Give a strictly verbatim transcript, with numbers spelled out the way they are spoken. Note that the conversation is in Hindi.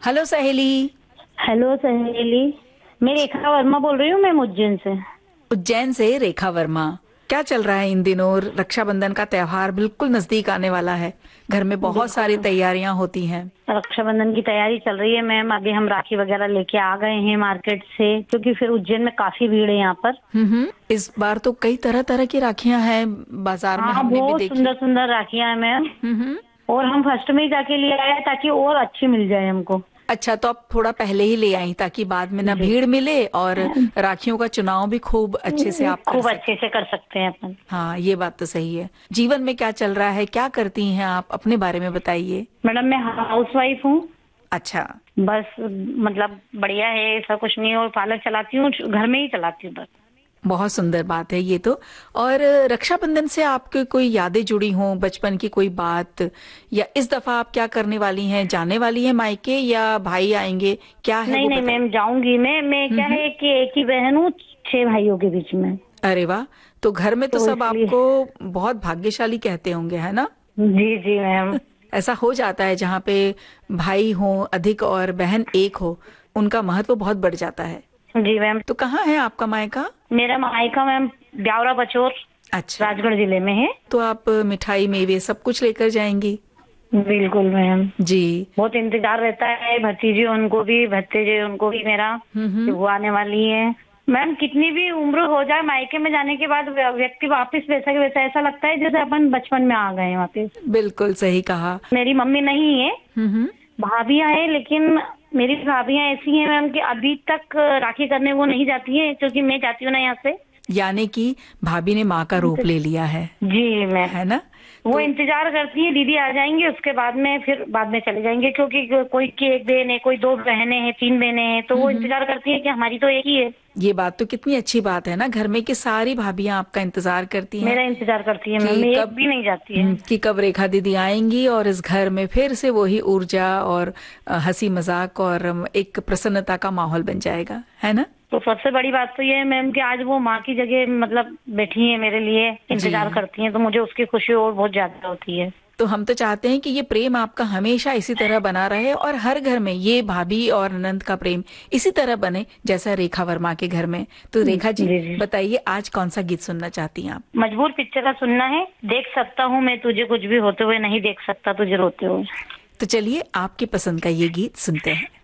हेलो सहेली। हेलो सहेली। मैं रेखा वर्मा बोल रही हूँ, मैं उज्जैन से। उज्जैन से रेखा वर्मा। क्या चल रहा है इन दिनों? रक्षाबंधन का त्योहार बिल्कुल नजदीक आने वाला है। घर में बहुत सारी बिल्कुल। तैयारियां होती हैं। रक्षाबंधन की तैयारी चल रही है मैम। अभी हम राखी वगैरह लेके आ गए हैं मार्केट से, क्योंकि फिर उज्जैन में काफी भीड़ है यहाँ पर। हम्म हम्म। इस बार तो कई तरह तरह की राखियां हैं, बाजार में हाँ, हमने भी बहुत देखी। सुंदर सुंदर राखियां हैं मैम। हम्म हम्म। और हम फर्स्ट में ही जाके ले आए हैं ताकि और अच्छी मिल जाए हमको। अच्छा, तो आप थोड़ा पहले ही ले आई ताकि बाद में ना जी। भीड़ मिले और राखियों का चुनाव भी खूब अच्छे से आप कर खूब सके। अच्छे से कर सकते हैं अपन। हाँ, ये बात तो सही है। जीवन में क्या चल रहा है, क्या करती हैं आप? अपने बारे में बताइए। मैडम, मैं हाउस वाइफ हूँ। अच्छा। बस मतलब बढ़िया है, ऐसा कुछ नहीं। और पार्लर चलाती हूँ, घर में ही चलाती हूँ बस। बहुत सुंदर बात है ये तो। और रक्षाबंधन से आपके कोई यादें जुड़ी हों, बचपन की कोई बात? या इस दफा आप क्या करने वाली हैं? जाने वाली हैं मायके या भाई आएंगे? क्या है नहीं वो नहीं बताइए। मैम, जाऊंगी मैं मैं हम्म क्या हम्म। है कि एक ही बहन हूँ छह भाइयों के बीच में। अरे वाह। तो घर में तो तो सब इसलिए। आपको बहुत भाग्यशाली कहते होंगे, है ना? जी जी मैम। ऐसा हो जाता है जहाँ पे भाई हो अधिक और बहन एक हो, उनका महत्व बहुत बढ़ जाता है। जी मैम। तो कहाँ है आपका मायका? मेरा मायका मैम ब्यावरा बचोर, अच्छा। राजगढ़ जिले में है। तो आप मिठाई मेवे सब कुछ लेकर जाएंगी? बिल्कुल मैम। जी। बहुत इंतजार रहता है, भतीजी उनको भी, भतीजे उनको भी मेरा, हम्म कि हम्म। वो आने वाली है। मैम, कितनी भी उम्र हो जाए, मायके में जाने के बाद व्यक्ति वापस वैसा के वैसा, ऐसा लगता है जैसे अपन बचपन में आ गए हैं वापस। बिल्कुल सही कहा। मेरी मम्मी नहीं है, हम्म हम्म। भाभियां हैं, लेकिन मेरी भाभियां ऐसी हैं मैम कि अभी तक राखी करने वो नहीं जाती हैं, क्योंकि मैं जाती हूँ ना यहाँ से। यानी कि भाभी ने माँ का रूप ले लिया है जी मैम। है ना? वो तो इंतजार करती है दीदी आ जाएंगे, उसके बाद में फिर बाद में चले जाएंगे, क्योंकि कोई की एक बहन है, कोई दो बहनें हैं, तीन बहनें हैं, तो हम्म वो हम्म। इंतजार करती है कि हमारी तो एक ही है। ये बात तो कितनी अच्छी बात है ना, घर में की सारी भाभियां आपका इंतजार करती हैं मेरा इंतजार करती है मैम, कि एक कब भी नहीं जाती है। हम्म, कि कब रेखा दीदी आएंगी और इस घर में फिर से वही ऊर्जा और अ, हंसी मजाक और अम, एक प्रसन्नता का माहौल बन जाएगा, है ना? तो सबसे बड़ी बात तो ये है मैम कि आज वो माँ की जगह मतलब बैठी है मेरे लिए, इंतजार जी। करती हैं, तो मुझे उसकी खुशी और बहुत ज्यादा होती है। तो हम तो चाहते हैं कि ये प्रेम आपका हमेशा इसी तरह बना रहे और हर घर में ये भाभी और ननंद का प्रेम इसी तरह बने जैसा रेखा वर्मा के घर में। तो रेखा जी, जी जी। बताइए आज कौन सा गीत सुनना चाहती हैं आप? मजबूर पिक्चर का सुनना है। देख सकता हूँ मैं तुझे कुछ भी होते हुए, नहीं देख सकता तुझे रोते हुए। तो चलिए आपकी पसंद का ये गीत सुनते हैं।